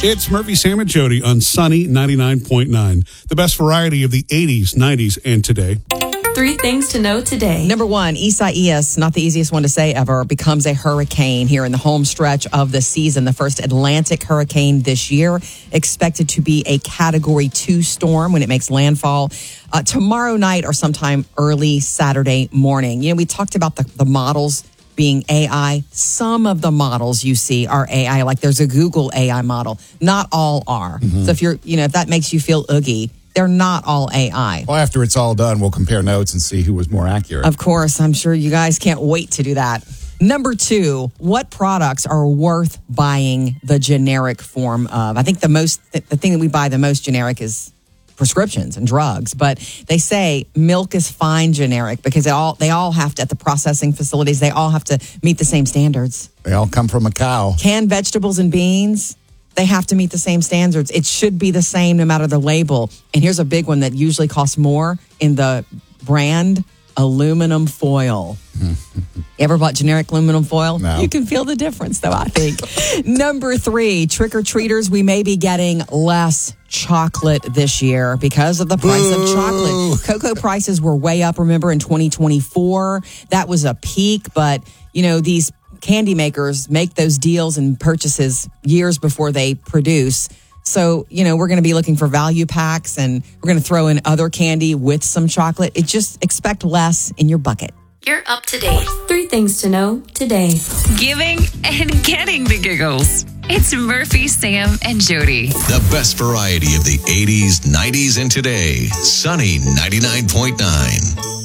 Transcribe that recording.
It's Murphy, Sam, and Jody on Sunny 99.9. The best variety of the 80s, 90s, and today. 3 things to know today. Number 1, Isaias, not the easiest one to say ever, becomes a hurricane here in the home stretch of the season. The first Atlantic hurricane this year, expected to be a Category 2 storm when it makes landfall tomorrow night or sometime early Saturday morning. You know, we talked about the models being AI. Some of the models you see are AI, like there's a Google AI model. Not all are. So if that makes you feel oogie, they're not all AI. Well, after it's all done, we'll compare notes and see who was more accurate. Of course, I'm sure you guys can't wait to do that. Number 2, what products are worth buying the generic form of? I think the thing that we buy the most generic is prescriptions and drugs, but they say milk is fine generic because they all have to, at the processing facilities, they all have to meet the same standards. They all come from a cow. Canned vegetables and beans, they have to meet the same standards. It should be the same no matter the label. And here's a big one that usually costs more in the brand: aluminum foil. You ever bought generic aluminum foil? No. You can feel the difference, though, I think. Number 3, trick-or-treaters, we may be getting less chocolate this year because of the price of chocolate. Cocoa prices were way up, remember, in 2024. That was a peak, but, these candy makers make those deals and purchases years before they produce. So, we're going to be looking for value packs, and we're going to throw in other candy with some chocolate. Just expect less in your bucket. You're up to date. 3 things to know today. Giving and getting the giggles. It's Murphy, Sam, and Jody. The best variety of the 80s, 90s, and today. Sunny 99.9.